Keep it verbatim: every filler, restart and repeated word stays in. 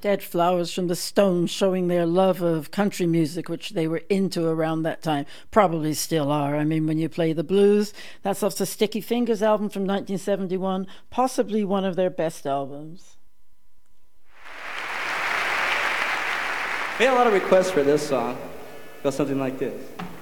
Dead Flowers from the Stones, showing their love of country music, which they were into around that time. Probably still are. I mean, when you play the blues, that's off the Sticky Fingers album from nineteen seventy-one, possibly one of their best albums. We had a lot of requests for this song. It goes something like this.